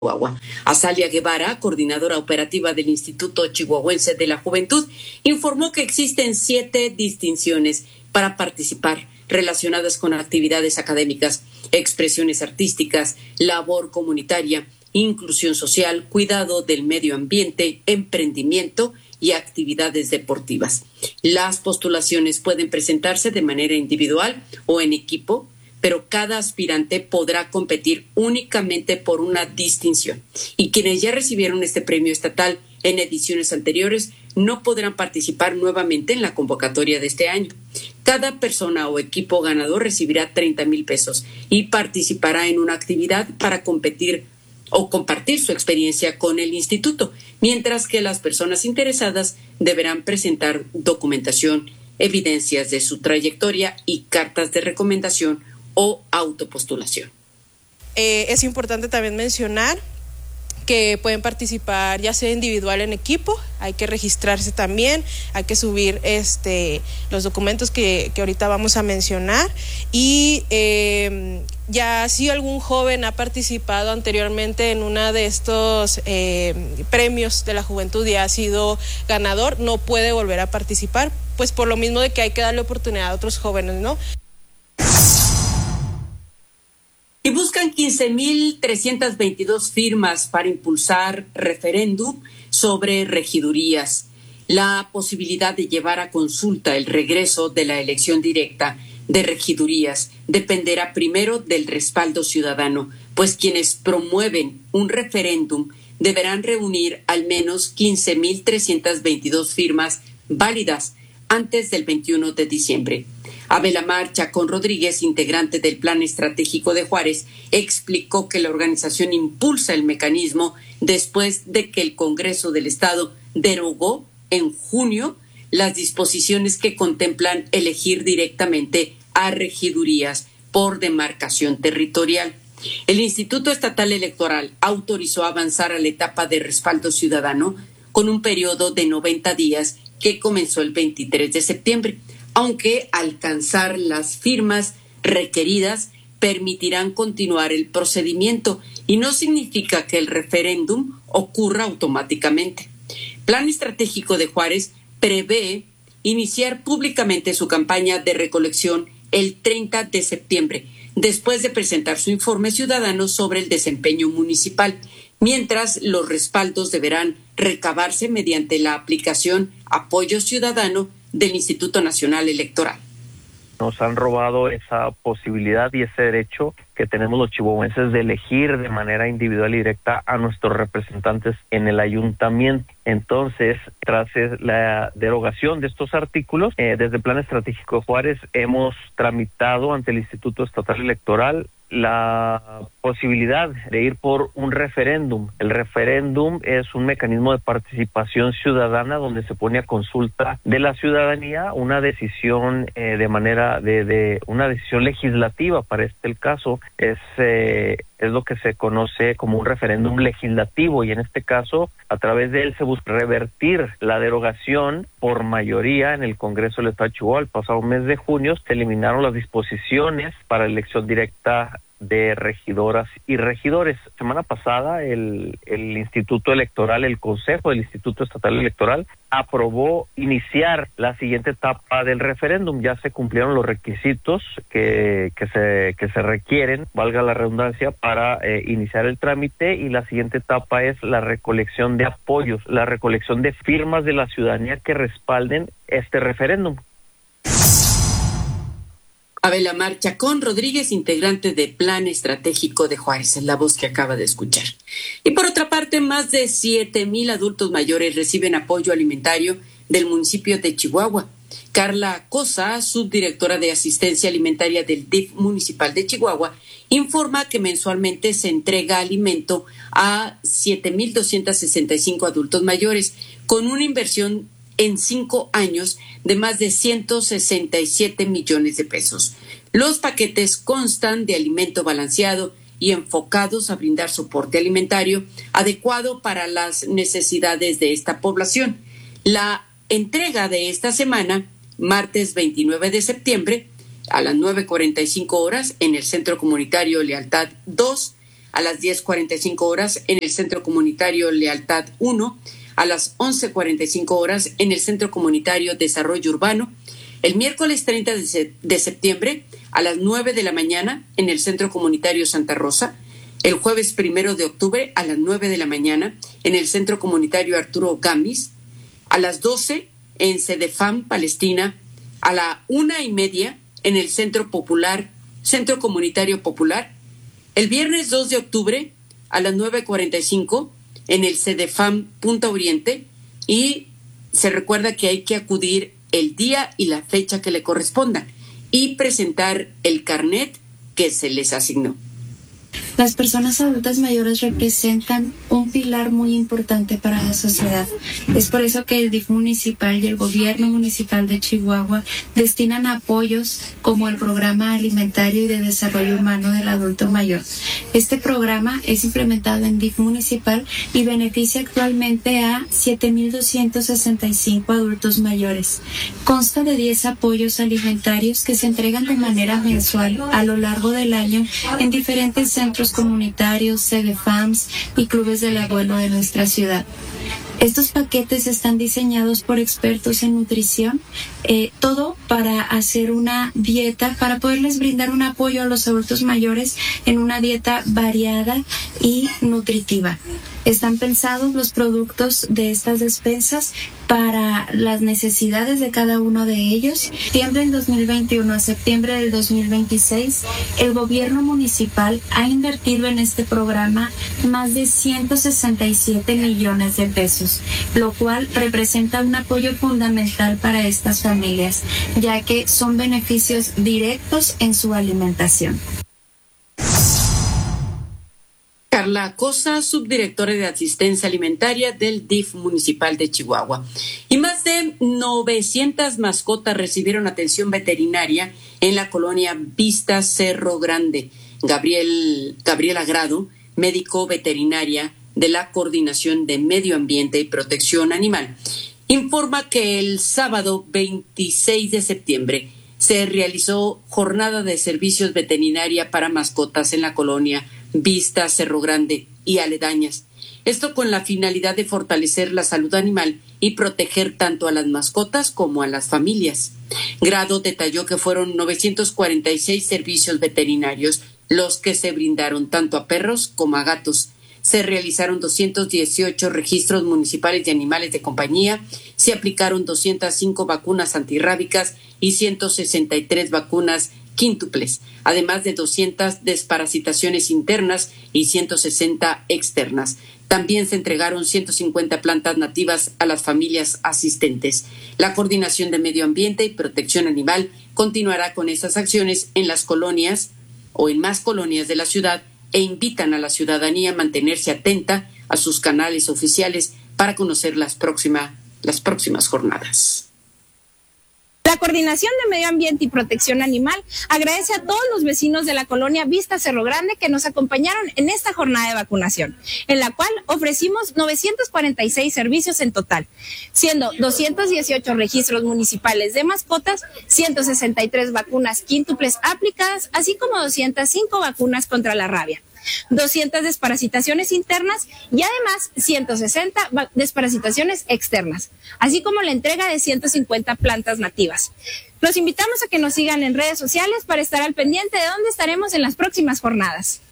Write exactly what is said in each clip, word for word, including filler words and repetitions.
Chihuahua. Azalia Guevara, coordinadora operativa del Instituto Chihuahuense de la Juventud, informó que existen siete distinciones para participar relacionadas con actividades académicas, expresiones artísticas, labor comunitaria, inclusión social, cuidado del medio ambiente, emprendimiento y actividades deportivas. Las postulaciones pueden presentarse de manera individual o en equipo, pero cada aspirante podrá competir únicamente por una distinción. Y quienes ya recibieron este premio estatal en ediciones anteriores no podrán participar nuevamente en la convocatoria de este año. Cada persona o equipo ganador recibirá treinta mil pesos y participará en una actividad para competir o compartir su experiencia con el instituto, mientras que las personas interesadas deberán presentar documentación, evidencias de su trayectoria y cartas de recomendación o autopostulación. Eh, es importante también mencionar que pueden participar ya sea individual en equipo, hay que registrarse también, hay que subir este los documentos que, que ahorita vamos a mencionar y eh, ya si algún joven ha participado anteriormente en una de estos eh, premios de la juventud y ha sido ganador, no puede volver a participar, pues por lo mismo de que hay que darle oportunidad a otros jóvenes, ¿no? Y buscan quince mil trescientas veintidós firmas para impulsar referéndum sobre regidurías. La posibilidad de llevar a consulta el regreso de la elección directa de regidurías dependerá primero del respaldo ciudadano, pues quienes promueven un referéndum deberán reunir al menos quince mil trescientas veintidós firmas válidas antes del veintiuno de diciembre. Abelamar Chacón Rodríguez, integrante del Plan Estratégico de Juárez, explicó que la organización impulsa el mecanismo después de que el Congreso del Estado derogó en junio las disposiciones que contemplan elegir directamente a regidurías por demarcación territorial. El Instituto Estatal Electoral autorizó avanzar a la etapa de respaldo ciudadano con un periodo de noventa días que comenzó el veintitrés de septiembre. Aunque alcanzar las firmas requeridas permitirán continuar el procedimiento y no significa que el referéndum ocurra automáticamente. Plan Estratégico de Juárez prevé iniciar públicamente su campaña de recolección el treinta de septiembre, después de presentar su informe ciudadano sobre el desempeño municipal, mientras los respaldos deberán recabarse mediante la aplicación Apoyo Ciudadano del Instituto Nacional Electoral. Nos han robado esa posibilidad y ese derecho que tenemos los chihuahuenses de elegir de manera individual y directa a nuestros representantes en el ayuntamiento. Entonces, tras la derogación de estos artículos, eh, desde el Plan Estratégico de Juárez hemos tramitado ante el Instituto Estatal Electoral la posibilidad de ir por un referéndum. El referéndum es un mecanismo de participación ciudadana donde se pone a consulta de la ciudadanía una decisión eh, de manera de, de una decisión legislativa. Para este el caso es eh, es lo que se conoce como un referéndum legislativo y en este caso a través de él se busca revertir la derogación por mayoría en el Congreso del Estado de Chihuahua. El pasado mes de junio se eliminaron las disposiciones para elección directa de regidoras y regidores. Semana pasada el, el Instituto Electoral, el Consejo del Instituto Estatal Electoral aprobó iniciar la siguiente etapa del referéndum. Ya se cumplieron los requisitos que, que se que se requieren, valga la redundancia, para eh, iniciar el trámite y la siguiente etapa es la recolección de apoyos, la recolección de firmas de la ciudadanía que respalden este referéndum. Abelamar Chacón Rodríguez, integrante de Plan Estratégico de Juárez, es la voz que acaba de escuchar. Y por otra parte, más de siete mil adultos mayores reciben apoyo alimentario del municipio de Chihuahua. Carla Cosa, subdirectora de Asistencia Alimentaria del D I F municipal de Chihuahua, informa que mensualmente se entrega alimento a siete mil doscientos sesenta y cinco adultos mayores, con una inversión en cinco años de más de ciento sesenta y siete millones de pesos. Los paquetes constan de alimento balanceado y enfocados a brindar soporte alimentario adecuado para las necesidades de esta población. La entrega de esta semana, martes veintinueve de septiembre, a las nueve cuarenta y cinco horas, en el Centro Comunitario Lealtad dos, a las diez cuarenta y cinco horas en el Centro Comunitario Lealtad uno, a las once cuarenta y cinco horas en el Centro Comunitario Desarrollo Urbano. El miércoles treinta de septiembre a las nueve de la mañana en el Centro Comunitario Santa Rosa. El jueves primero de octubre a las nueve de la mañana en el Centro Comunitario Arturo Gambis. A las doce en Cedefam Palestina. A la una y media en el Centro Popular, Centro Comunitario Popular. El viernes dos de octubre a las nueve cuarenta y cinco en el Cedefam Punta Oriente, y se recuerda que hay que acudir el día y la fecha que le corresponda y presentar el carnet que se les asignó. Las personas adultas mayores representan un pilar muy importante para la sociedad. Es por eso que el D I F municipal y el gobierno municipal de Chihuahua destinan apoyos como el Programa Alimentario y de Desarrollo Humano del Adulto Mayor. Este programa es implementado en D I F municipal y beneficia actualmente a siete mil doscientos sesenta y cinco adultos mayores. Consta de diez apoyos alimentarios que se entregan de manera mensual a lo largo del año en diferentes centros comunitarios, Cedefams y clubes del abuelo de nuestra ciudad. Estos paquetes están diseñados por expertos en nutrición, eh, todo para hacer una dieta, para poderles brindar un apoyo a los adultos mayores en una dieta variada y nutritiva. Están pensados los productos de estas despensas para las necesidades de cada uno de ellos. De septiembre del dos mil veintiuno a septiembre del dos mil veintiséis, el gobierno municipal ha invertido en este programa más de ciento sesenta y siete millones de pesos, lo cual representa un apoyo fundamental para estas familias, ya que son beneficios directos en su alimentación. Carla Acosa, subdirectora de Asistencia Alimentaria del D I F municipal de Chihuahua. Y más de novecientas mascotas recibieron atención veterinaria en la colonia Vista Cerro Grande. Gabriel, Gabriela Grado, médico veterinaria de la Coordinación de Medio Ambiente y Protección Animal, informa que el sábado veintiséis de septiembre se realizó jornada de servicios veterinaria para mascotas en la colonia Vista Cerro Grande y aledañas. Esto con la finalidad de fortalecer la salud animal y proteger tanto a las mascotas como a las familias. Grado detalló que fueron novecientos cuarenta y seis servicios veterinarios los que se brindaron tanto a perros como a gatos. Se realizaron doscientos dieciocho registros municipales de animales de compañía, se aplicaron doscientas cinco vacunas antirrábicas y ciento sesenta y tres vacunas quíntuples, además de doscientas desparasitaciones internas y ciento sesenta externas. También se entregaron ciento cincuenta plantas nativas a las familias asistentes. La Coordinación de Medio Ambiente y Protección Animal continuará con estas acciones en las colonias o en más colonias de la ciudad e invitan a la ciudadanía a mantenerse atenta a sus canales oficiales para conocer las, próxima, las próximas jornadas. La Coordinación de Medio Ambiente y Protección Animal agradece a todos los vecinos de la colonia Vista Cerro Grande que nos acompañaron en esta jornada de vacunación, en la cual ofrecimos novecientos cuarenta y seis servicios en total, siendo doscientos dieciocho registros municipales de mascotas, ciento sesenta y tres vacunas quíntuples aplicadas, así como doscientas cinco vacunas contra la rabia, doscientas desparasitaciones internas y además ciento sesenta desparasitaciones externas, así como la entrega de ciento cincuenta plantas nativas. Los invitamos a que nos sigan en redes sociales para estar al pendiente de dónde estaremos en las próximas jornadas.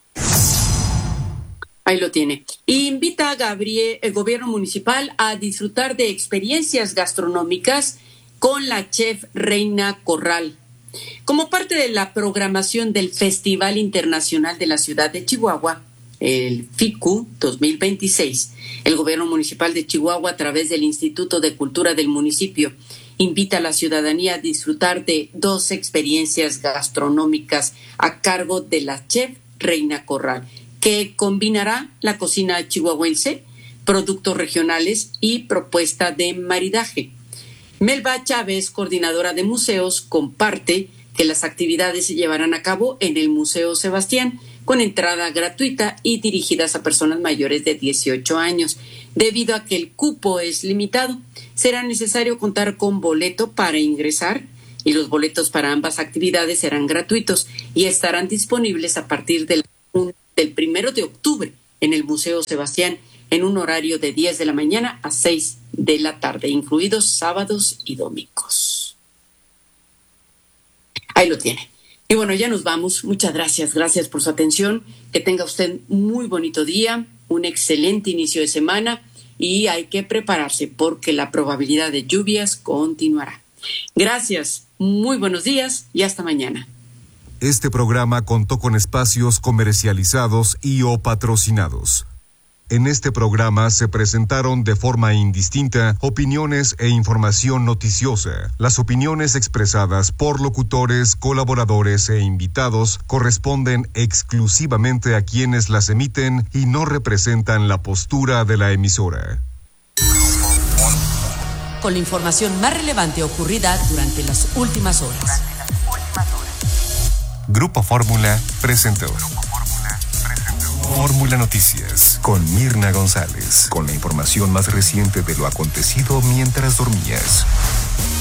Ahí lo tiene. Invita a Gabriel, el gobierno municipal a disfrutar de experiencias gastronómicas con la chef Reina Corral. Como parte de la programación del Festival Internacional de la Ciudad de Chihuahua, el F I C U dos mil veintiséis, el gobierno municipal de Chihuahua, a través del Instituto de Cultura del municipio, invita a la ciudadanía a disfrutar de dos experiencias gastronómicas a cargo de la chef Reina Corral, que combinará la cocina chihuahuense, productos regionales y propuesta de maridaje. Melba Chávez, coordinadora de museos, comparte que las actividades se llevarán a cabo en el Museo Sebastián con entrada gratuita y dirigidas a personas mayores de dieciocho años. Debido a que el cupo es limitado, será necesario contar con boleto para ingresar y los boletos para ambas actividades serán gratuitos y estarán disponibles a partir de la una del primero de octubre en el Museo Sebastián en un horario de diez de la mañana a seis de la tarde, incluidos sábados y domingos. Ahí lo tiene. Y bueno, ya nos vamos. Muchas gracias. Gracias por su atención. Que tenga usted muy bonito día, un excelente inicio de semana y hay que prepararse porque la probabilidad de lluvias continuará. Gracias. Muy buenos días y hasta mañana. Este programa contó con espacios comercializados y o patrocinados. En este programa se presentaron de forma indistinta opiniones e información noticiosa. Las opiniones expresadas por locutores, colaboradores e invitados corresponden exclusivamente a quienes las emiten y no representan la postura de la emisora. Con la información más relevante ocurrida durante las últimas horas. Grupo Fórmula presentó. Fórmula Noticias con Mirna González, con la información más reciente de lo acontecido mientras dormías.